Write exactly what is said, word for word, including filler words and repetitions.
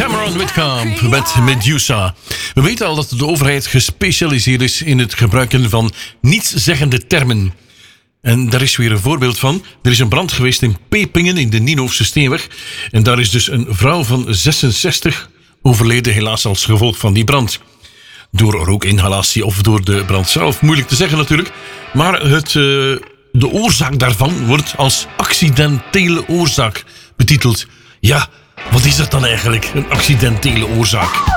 Cameron Whitcomb met Medusa. We weten al dat de overheid gespecialiseerd is in het gebruiken van nietszeggende termen. En daar is weer een voorbeeld van. Er is een brand geweest in Pepingen in de Nienhoofse Steenweg. En daar is dus een vrouw van zesenzestig overleden, helaas als gevolg van die brand. Door rookinhalatie of door de brand zelf, moeilijk te zeggen natuurlijk. Maar het, uh, de oorzaak daarvan wordt als accidentele oorzaak betiteld. Ja, wat is dat dan eigenlijk, een accidentele oorzaak?